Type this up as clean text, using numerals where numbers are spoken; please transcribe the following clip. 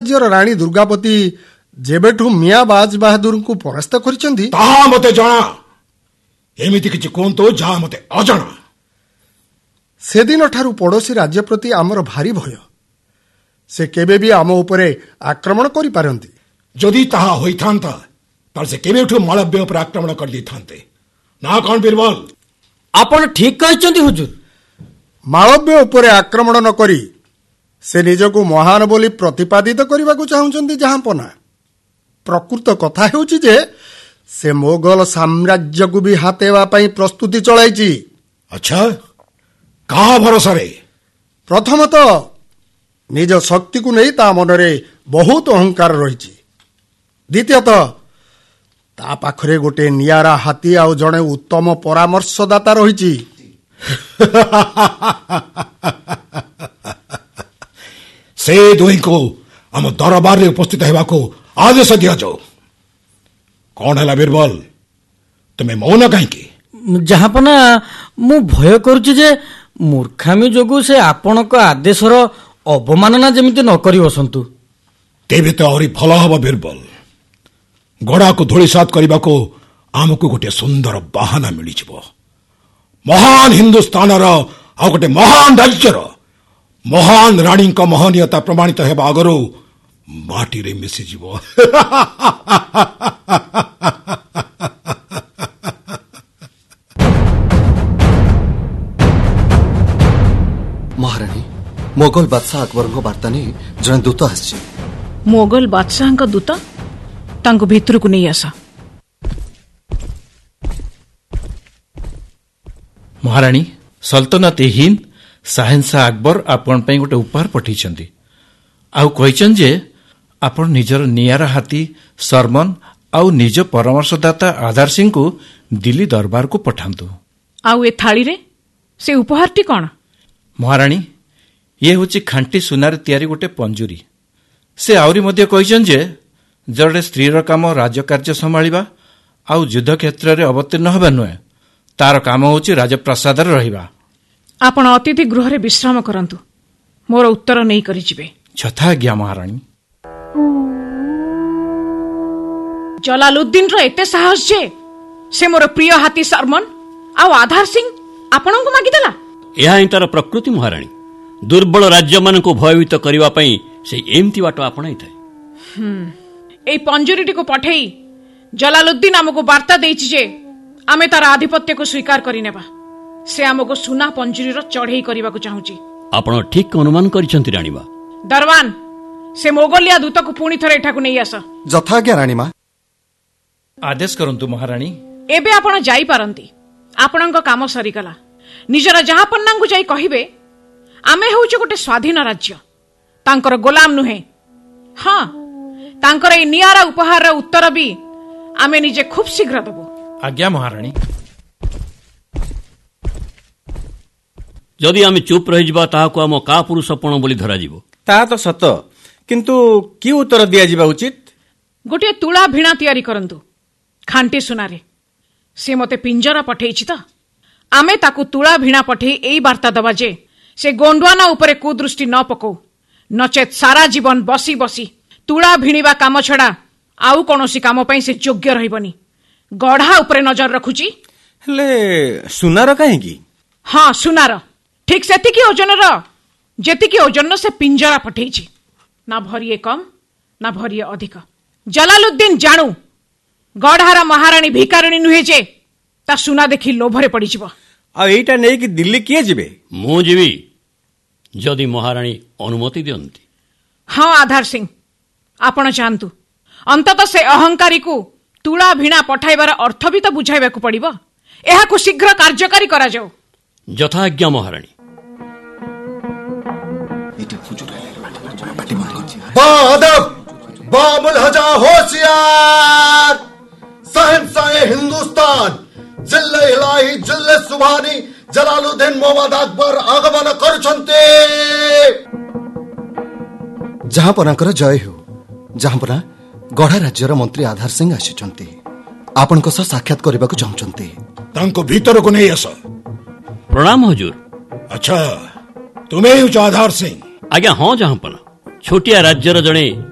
राज्यर राणी दुर्गापति जेबेठू मियाँ बाज बहादुर को परास्त करिसेंती ताहा मते जणा एमिति किछि कोंतो जा मते अजणा। सेदिन ठारू पड़ोशी राज्य प्रति आमर भारी भय। से केबे भी आम उपरे आक्रमण करि पारंती। जदि ताहा होइथांता तार से केबेठू मालव्य उपर आक्रमण कर दिथांते ना कोन बीरबल? आपण ठीक कहचंती हुजूर। मालव्य उपरे आक्रमण न करी से निजको महान बोली प्रतिपादित करने को चाहते जहाँपना। प्रकृत कथा हेउची जे से मोगल साम्राज्य को भी हातेवा पई प्रस्तुति चलाई। अच्छा कहा भरोसा रे? प्रथमतः निज शक्ति को नहीं ता मनरे बहुत अहंकार रही। द्वितीयतः ता पाखरे गोटे नियारा हाथी आ जड़े उत्तम परामर्शदाता रही। से दुई को आम दरबार रे उपस्थित होगा को आदेश दिया जाओ। कौन है बीरबल तुम्हें मौन कहीं? जहाँपना मु भय करुछि जे मूर्खामी जोगु से आपणक आदेशर अवमानना जेमिति न करि बसंतु। तेबे तो आहुरी भल हब बीरबल। गड़ा को धूलिसात करने को आमको गोटे सुंदर बाहाना मिल जाव। महान हिंदुस्तान आ गोटे महान राज्यर महान राणी का महनीयता प्रमाणित होगा आगर माटी रे मिसीज। महाराणी मोगल बादशाह अकबर वार्ता नहीं जन दूत आसी। मोगल बादशाह का दूत तांको भीतर को नहीं आसा। महाराणी सल्तनत हिंद शाहनशाह अकबर आपण पई गोटे उपहार पठैछंती। आउ कहिछन जे आपण निजर नियारा हाथी सरमन आउ निज परामर्शदाता आधार सिंह को दिल्ली दरबार को पठांतु। आउ ए थाली रे से उपहारटी कोन? महाराणी ये होची खांटी सुनार तैयारी गोटे पंजुरी। से आउरी मध्य कहिछन जे जड़े स्त्रीर काम राजकार्य संभाळिबा आउ युद्ध क्षेत्र रे अवतीर्ण होबा नुहे, तार काम होची राजप्रासाद रे रहिबा। आपण अतिथि गृह रे विश्राम करंतु, मोर उत्तर नहीं करि जिवे। यथाज्ञा महाराणी। जलालुद्दीन रो एते साहस जे से मोर प्रिय हाथी सरमन आउ आधार सिंह आपणन को मागी देला। यह ही तार प्रकृति महाराणी। दुर्बल राज्य मान को भयभीत करबा पई से एमती बाटो आपणाई थाए। ए पंजुरीटी को पठेई जलालुद्दीन हमको वार्ता देछि जे आमे तार आधिपत्य को स्वीकार करिनेबा। से हमको सुना पंजुरीर चढ़ेई करबा को चाहूची। आपण ठीक अनुमान करिसंती राणीबा। दरवान से मोगलिया दूत को पुणी थरे एठाकु नहीं आस। यथाज्ञा राणीमा। आदेश करंतु महाराणी। एबे आपण जाई पारंती। आपणक काम सरीगला। निजर जहाँपन्ना को जाई कहिबे आमे होउछु गोटे स्वाधीन राज्य, तांकर गोलाम नुहे। हाँ तांकर ए नियारा उपहार उत्तर भी आमे निजे खूब शीघ्र देबो। आज्ञा महाराणी। जदि आमे चुप रहि जिबा ताहाको आम का पुरुषपण बोली धरा जिवो। ता तो सत, किंतु की उत्तर दिया जिबा उचित? गोटे तुला भिणा तैयारी करंतु खांटी सुनारे। से मते पिंजरा पठेइछि त आमे ताकू तुला भिणा पठेई एई वार्ता दबा जे से गोंडवाना उपरे कुदृष्टि न पकौ, नचेत सारा जीवन बसी बसी तुला भिणीबा काम छड़ा आउ कोनोसी काम पई से योग्य रहिबनी। गढ़ा उपरे नजर रखुची। हेले सुनार काहे की? हाँ सुनार ठीक सेतिकी ओजनर जेतिकी ओजन से पिंजरा पठेइछि। ना भरिए कम ना भरिए अधिक। जलालुद्दीन जानू गढ़ार महाराणी भिकारिणी नुहे जे ता सुना देखि लोभरे पड़ी जिवो। आ एटा नै कि दिल्ली किए जिवे? मु जीवी जदि महाराणी अनुमति दियंती। हाँ आधार सिंह आपण जानतु अंतत से अहंकारी को तुला भिणा पठाइबार अर्थ भी तो बुझाइबा को पड़िबो। एहा को शीघ्र कार्यकारी करा जाओ। यथाज्ञा महाराणी। बामुलहजा होशियार शहंशाह हिंदुस्तान जिल्ले इलाही जिल्ले सुभानी जलालुद्दीन मोहम्मद अकबर आगमन करुछन्ते। जहाँपनाकर जय हो। जहाँपना गढ़ा राज्यर मंत्री आधार सिंह आसिछन्ते, आपनको सह साक्षात करबा को चाहुछन्ते। तांको भीतर को नहीं आस। प्रणाम हुजूर। अच्छा तुम्हें आधार सिंह? आज्ञा हाँ जहाँपना छोटिया राज्यर जड़े